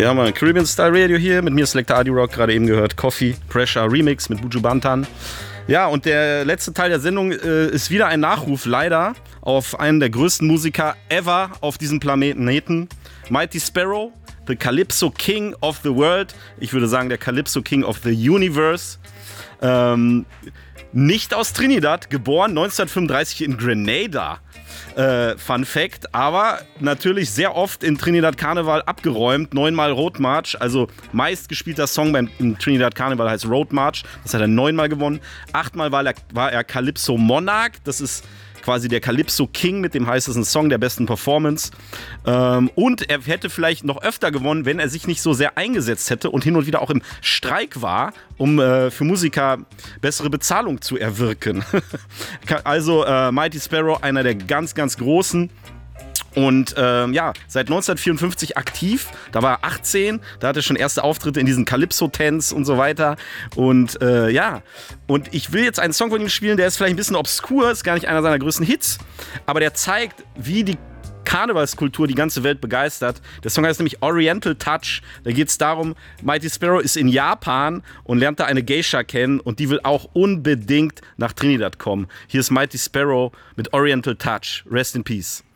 Ja, mal Caribbean Style Radio hier, mit mir Selector Adi Rock, gerade eben gehört Coffee, Pressure Remix mit Buju Banton. Ja, und der letzte Teil der Sendung ist wieder ein Nachruf, leider, auf einen der größten Musiker ever auf diesem Planeten, Mighty Sparrow, the Calypso King of the World. Ich würde sagen, der Calypso King of the Universe. Nicht aus Trinidad, geboren 1935 in Grenada. Fun Fact, aber natürlich sehr oft in Trinidad Karneval abgeräumt, 9-mal Road March, also meistgespielter Song im Trinidad Karneval heißt Road March, das hat er 9-mal gewonnen, 8-mal war er Calypso Monarch, das ist quasi der Calypso King mit dem heißesten Song der besten Performance. Und er hätte vielleicht noch öfter gewonnen, wenn er sich nicht so sehr eingesetzt hätte und hin und wieder auch im Streik war, um für Musiker bessere Bezahlung zu erwirken. Also Mighty Sparrow, einer der ganz, ganz großen. Und seit 1954 aktiv, da war er 18, da hatte er schon erste Auftritte in diesen Calypso-Tents und so weiter. Und und ich will jetzt einen Song von ihm spielen, der ist vielleicht ein bisschen obskur, ist gar nicht einer seiner größten Hits, aber der zeigt, wie die Karnevalskultur die ganze Welt begeistert. Der Song heißt nämlich Oriental Touch. Da geht es darum, Mighty Sparrow ist in Japan und lernt da eine Geisha kennen und die will auch unbedingt nach Trinidad kommen. Hier ist Mighty Sparrow mit Oriental Touch. Rest in Peace.